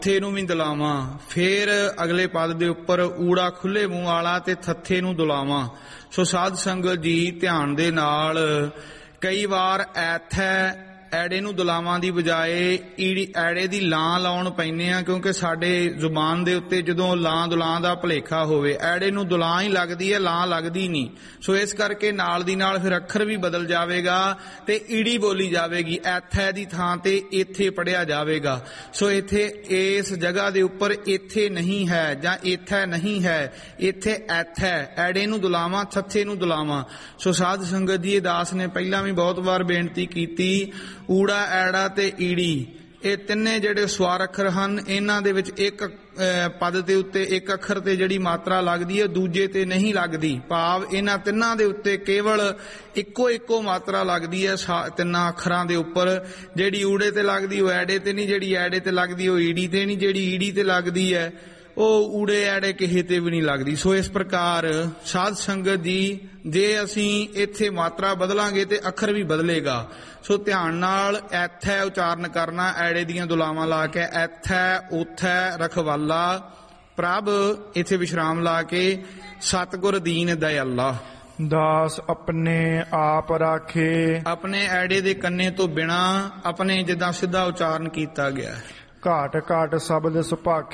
ਥੱਥੇ ਨੂੰ ਵੀ ਦੁਲਾਵਾਂ। ਫੇਰ ਅਗਲੇ ਪਦ ਦੇ ਉੱਪਰ ਊੜਾ ਖੁੱਲੇ ਮੂੰਹ ਵਾਲਾ ਤੇ ਥੱਥੇ ਨੂੰ ਦੁਲਾਵਾਂ। ਸੋ ਸਾਧ ਸੰਗਤ ਜੀ ਧਿਆਨ ਦੇ ਨਾਲ ਕਈ ਵਾਰ ਐਥੈ ਐੜੇ ਨੂੰ ਦੁਲਾਵਾਂ ਦੀ ਬਜਾਏ ਐੜੇ ਦੀ ਲਾਂ ਲਾਉਣ ਪੈਂਦੇ ਆ, ਕਿਉਂਕਿ ਸਾਡੇ ਜ਼ੁਬਾਨ ਦੇ ਉੱਤੇ ਜਦੋਂ ਲਾਂ ਦੁਲਾਂ ਦਾ ਭੁਲੇਖਾ ਹੋਵੇ ਐੜੇ ਨੂੰ ਦੁਲਾਂ ਹੀ ਲੱਗਦੀ ਹੈ, ਲਾਂ ਲੱਗਦੀ ਨਹੀਂ। ਸੋ ਇਸ ਕਰਕੇ ਨਾਲ ਦੀ ਨਾਲ ਫਿਰ ਅੱਖਰ ਵੀ ਬਦਲ ਜਾਵੇਗਾ ਤੇ ਈੜੀ ਬੋਲੀ ਜਾਵੇਗੀ। ਐਥੈ ਦੀ ਥਾਂ ਤੇ ਇੱਥੇ ਪੜਿਆ ਜਾਵੇਗਾ। ਸੋ ਇੱਥੇ ਇਸ ਜਗ੍ਹਾ ਦੇ ਉੱਪਰ ਇੱਥੇ ਨਹੀਂ ਹੈ ਜਾਂ ਇੱਥੈ ਨਹੀਂ ਹੈ, ਇੱਥੇ ਐਥੈ। ਐੜੇ ਨੂੰ ਦੁਲਾਵਾਂ, ਥੱਥੇ ਨੂੰ ਦੁਲਾਵਾਂ। ਸੋ ਸਾਧ ਸੰਗਤ ਜੀ ਦਾਸ ਨੇ ਪਹਿਲਾਂ ਵੀ ਬਹੁਤ ਵਾਰ ਬੇਨਤੀ ਕੀਤੀ, ਊੜਾ ਐੜਾ ਤੇ ਈੜੀ ਇਹ ਤਿੰਨੇ ਜਿਹੜੇ ਸਵਾਰ ਅੱਖਰ ਹਨ, ਇਹਨਾਂ ਦੇ ਵਿੱਚ ਇੱਕ ਪਦ ਦੇ ਉੱਤੇ ਇੱਕ ਅੱਖਰ ਤੇ ਜਿਹੜੀ ਮਾਤਰਾ ਲੱਗਦੀ ਹੈ ਦੂਜੇ ਤੇ ਨਹੀਂ ਲੱਗਦੀ। ਭਾਵ ਇਹਨਾਂ ਤਿੰਨਾਂ ਦੇ ਉੱਤੇ ਕੇਵਲ ਇੱਕੋ ਮਾਤਰਾ ਲੱਗਦੀ ਹੈ ਤਿੰਨਾਂ ਅੱਖਰਾਂ ਦੇ ਉੱਪਰ। ਜਿਹੜੀ ਊੜੇ ਤੇ ਲੱਗਦੀ ਉਹ ਐੜੇ ਤੇ ਨਹੀਂ, ਜਿਹੜੀ ਐੜੇ ਤੇ ਲੱਗਦੀ ਉਹ ਈੜੀ ਤੇ ਨਹੀਂ, ਜਿਹੜੀ ਈੜੀ ਤੇ ਲੱਗਦੀ ਹੈ ਉਹ ਊੜੇ ਐੜੇ ਕਿਸੇ ਤੇ ਵੀ ਨਹੀਂ ਲੱਗਦੀ। ਸੋ ਇਸ ਪ੍ਰਕਾਰ ਸਾਧ ਸੰਗਤ ਜੀ ਜੇ ਅਸੀਂ ਇੱਥੇ ਮਾਤਰਾ ਬਦਲਾਂਗੇ ਤੇ ਅੱਖਰ ਵੀ ਬਦਲੇਗਾ। ਸੋ ਧਿਆਨ ਨਾਲ ਐਥੈ ਉਚਾਰਨ ਕਰਨਾ, ਐੜੇ ਦੀਆਂ ਦੁਲਾਵਾਂ ਲਾ ਕੇ ਐਥੈ, ਓਥੈ, ਰਖਵਾਲਾ, ਪ੍ਰਭ ਇੱਥੇ ਵਿਸ਼ਰਾਮ ਲਾ ਕੇ ਸਤਿਗੁਰ ਦੀਨ ਦਇਆਲਾ। ਦਾਸ ਆਪਣੇ ਆਪ ਰਾਖੇ, ਆਪਣੇ ਐੜੇ ਦੇ ਕੰਨੇ ਤੋਂ ਬਿਨਾ ਆਪਣੇ ਜਿੱਦਾਂ ਸਿੱਧਾ ਉਚਾਰਨ ਕੀਤਾ ਗਿਆ। ਘਾਟ ਘਾਟ ਸ਼ਬਦ ਸੁਭਾਖੇ,